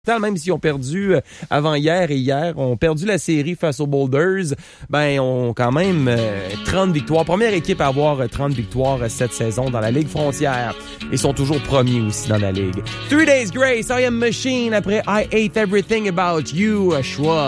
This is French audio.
Capital, même s'ils ont perdu avant hier et hier, ont perdu la série face aux Boulders, ben, ont quand même 30 victoires. Première équipe à avoir 30 victoires cette saison dans la Ligue frontière. Ils sont toujours premiers aussi dans la Ligue. 3 Days Grace, I Am Machine, après I Hate Everything About You, choix